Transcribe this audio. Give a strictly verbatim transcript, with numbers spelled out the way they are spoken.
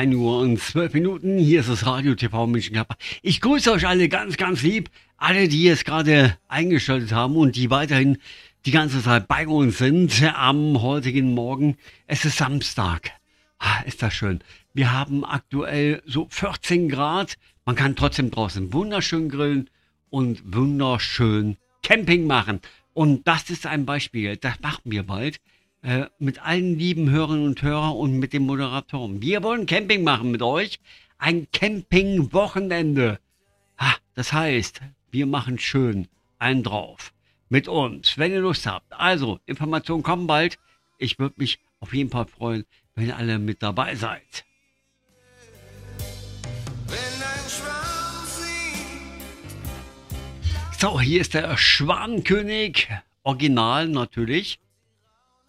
ein Uhr und zwölf Minuten. Hier ist das Radio T V Münchenkörper. Ich grüße euch alle ganz, ganz lieb. Alle, die jetzt gerade eingeschaltet haben und die weiterhin die ganze Zeit bei uns sind am heutigen Morgen. Es ist Samstag. Ah, ist das schön. Wir haben aktuell so vierzehn Grad. Man kann trotzdem draußen wunderschön grillen und wunderschön Camping machen. Und das ist ein Beispiel. Das machen wir bald. Äh, mit allen lieben Hörerinnen und Hörern und mit dem Moderatoren. Wir wollen Camping machen mit euch. Ein Camping-Wochenende. Ah, das heißt, wir machen schön einen drauf. Mit uns, wenn ihr Lust habt. Also, Informationen kommen bald. Ich würde mich auf jeden Fall freuen, wenn ihr alle mit dabei seid. So, hier ist der Schwanenkönig. Original natürlich.